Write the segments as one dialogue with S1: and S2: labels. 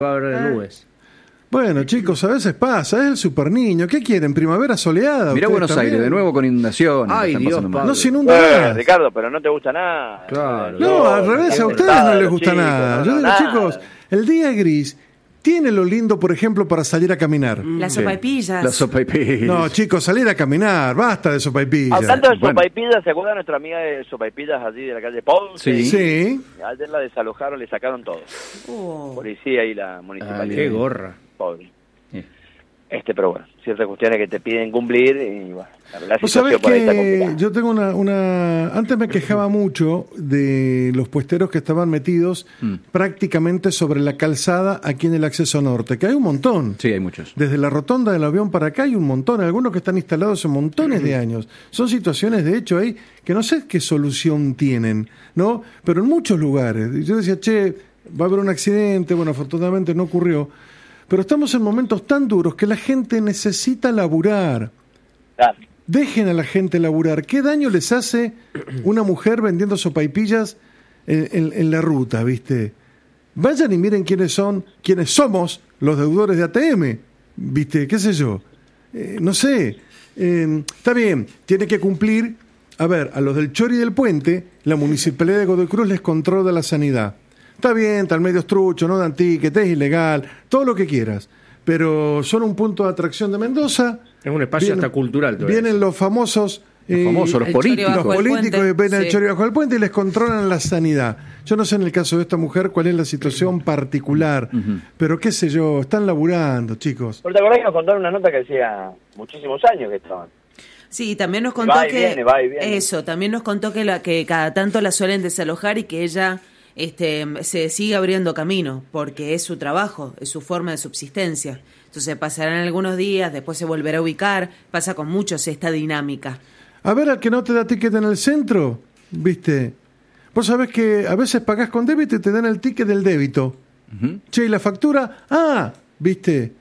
S1: Va a haber nubes.
S2: Bueno, chicos, a veces pasa, es el super niño. ¿Qué quieren? ¿Primavera soleada?
S3: Mirá Buenos Aires, de nuevo con inundaciones.
S1: Ay, Dios,
S2: no se inunda nada.
S4: Ricardo, pero no te gusta nada.
S1: Claro.
S2: No, al revés, a ustedes no les gusta
S4: chicos,
S2: nada.
S4: no,
S2: Yo digo,
S4: nada.
S2: chicos, el día gris tiene lo lindo, por ejemplo, para salir a caminar.
S5: Las sopaipillas.
S3: Las sopaipillas.
S2: No, chicos, salir a caminar, basta de sopaipillas.
S4: Hablando de
S3: Bueno.
S4: sopaipillas, ¿se acuerda nuestra amiga de sopaipillas allí de la calle Ponce?
S3: Sí.
S2: Sí.
S4: Ayer la desalojaron, le sacaron todo.
S5: Oh.
S4: Policía y la municipalidad.
S1: Qué gorra.
S4: Pobre.
S3: Sí.
S4: Pero bueno, ciertas cuestiones que te piden cumplir y bueno, la
S2: Vos
S4: situación
S2: sabés
S4: por ahí está
S2: que
S4: complicada.
S2: yo tengo una... Antes me quejaba mucho de los puesteros que estaban metidos prácticamente sobre la calzada aquí en el acceso norte, que hay un montón.
S3: Sí, hay muchos.
S2: Desde la rotonda del avión para acá hay un montón, algunos que están instalados hace montones de años. Son situaciones, de hecho, ahí que no sé qué solución tienen, ¿no? Pero en muchos lugares. Y yo decía, che, va a haber un accidente, bueno, afortunadamente no ocurrió, pero estamos en momentos tan duros que la gente necesita laburar.
S4: Claro.
S2: Dejen a la gente laburar. ¿Qué daño les hace una mujer vendiendo sopaipillas en la ruta, viste? Vayan y miren quiénes somos los deudores de ATM, viste, qué sé yo. No sé. Está bien, tiene que cumplir. A ver, a los del Chori del Puente, la Municipalidad de Godoy Cruz les controla la sanidad. Está bien, tal medio estrucho, no dan ticket, es ilegal, todo lo que quieras. Pero son un punto de atracción de Mendoza.
S1: Es un espacio hasta cultural.
S2: Vienen los famosos...
S3: Los
S5: El
S3: políticos.
S5: Chori bajo
S2: Los
S5: el
S2: políticos
S5: puente,
S2: ven al
S5: sí.
S2: Chori bajo el puente y les controlan la sanidad. Yo no sé en el caso de esta mujer cuál es la situación particular, pero qué sé yo, están laburando, chicos.
S4: ¿Pero te acordás que nos contaron una nota que decía muchísimos años que estaban?
S5: Sí, también nos contó
S4: Va y
S5: que
S4: viene, va y viene.
S5: eso, también nos contó que cada tanto la suelen desalojar y que ella se sigue abriendo camino, porque es su trabajo, es su forma de subsistencia. Entonces pasarán algunos días, después se volverá a ubicar, pasa con muchos esta dinámica.
S2: A ver, al que no te da ticket en el centro, viste, vos sabés que a veces pagás con débito y te dan el ticket del débito. Che, ¿y la factura? Ah, viste,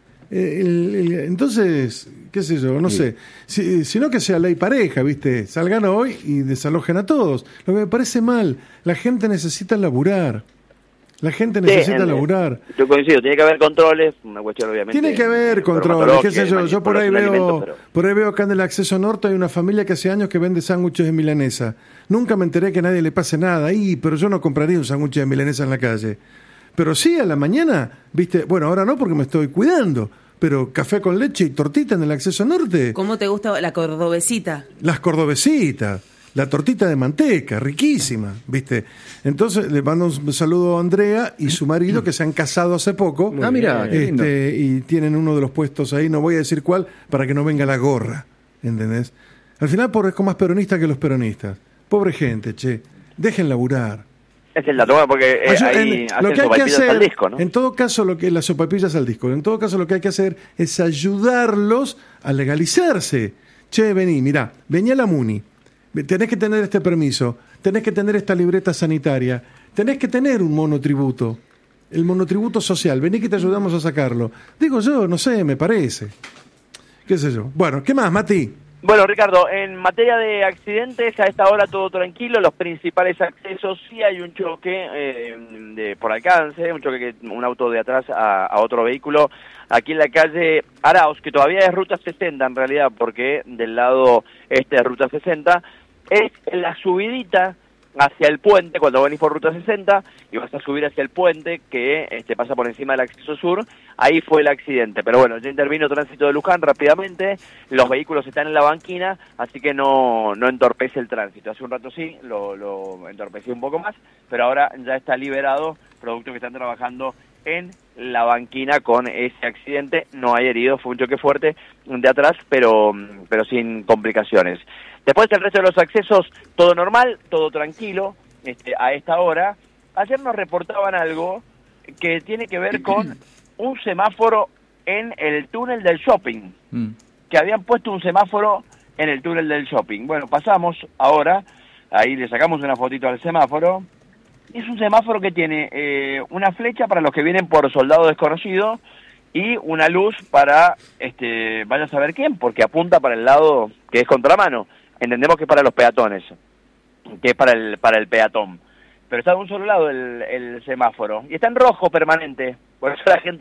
S2: entonces, qué sé yo, no sé, sino que sea ley pareja, viste, salgan hoy y desalojen a todos. Lo que me parece mal, la gente necesita laburar. La gente necesita laburar.
S4: Yo coincido, tiene que haber controles, una cuestión obviamente.
S2: Tiene que haber controles, qué sé yo. Yo por ahí veo acá en el acceso norte hay una familia que hace años que vende sándwiches de milanesa. Nunca me enteré que a nadie le pase nada ahí, pero yo no compraría un sándwich de milanesa en la calle. Pero sí, a la mañana, viste, bueno, ahora no porque me estoy cuidando, pero café con leche y tortita en el acceso norte.
S5: ¿Cómo te gusta la cordobesita?
S2: Las cordobesitas. La tortita de manteca, riquísima, ¿viste? Entonces le mando un saludo a Andrea y su marido que se han casado hace poco.
S3: Mira, qué lindo.
S2: Y tienen uno de los puestos ahí, no voy a decir cuál, para que no venga la gorra, ¿entendés? Al final, pobre, es como más peronista que los peronistas. Pobre gente, che, dejen laburar.
S4: Es el dato, porque ahí
S2: Lo
S4: hacen
S2: que hay que
S4: sopaipillas
S2: hacer,
S4: al disco, ¿no?
S2: en todo caso, las sopaipillas al disco, en todo caso lo que hay que hacer es ayudarlos a legalizarse. Che, vení, mirá, vení a la Muni. Tenés que tener este permiso, tenés que tener esta libreta sanitaria, tenés que tener un monotributo, el monotributo social, vení que te ayudamos a sacarlo. Digo yo, no sé, me parece. ¿Qué sé yo? Bueno, ¿qué más, Mati?
S4: Bueno, Ricardo, en materia de accidentes, a esta hora todo tranquilo, los principales accesos, sí hay un choque por alcance, un auto de atrás a otro vehículo, aquí en la calle Arauz, que todavía es ruta 60 en realidad, porque del lado este de ruta 60, es la subidita hacia el puente, cuando venís por ruta 60 y vas a subir hacia el puente que pasa por encima del acceso sur, ahí fue el accidente. Pero bueno, ya intervino tránsito de Luján rápidamente, los vehículos están en la banquina, así que no entorpece el tránsito. Hace un rato sí, lo entorpeció un poco más, pero ahora ya está liberado, producto que están trabajando en la banquina con ese accidente. No hay heridos, fue un choque fuerte de atrás, pero sin complicaciones. Después el resto de los accesos, todo normal, todo tranquilo, a esta hora. Ayer nos reportaban algo que tiene que ver con un semáforo en el túnel del shopping, que habían puesto un semáforo en el túnel del shopping. Bueno, pasamos ahora, ahí le sacamos una fotito al semáforo. Es un semáforo que tiene una flecha para los que vienen por Soldado Desconocido y una luz para, vaya a saber quién, porque apunta para el lado que es contramano. Entendemos que es para los peatones, que es para el peatón. Pero está de un solo lado el semáforo. Y está en rojo permanente. Por eso la gente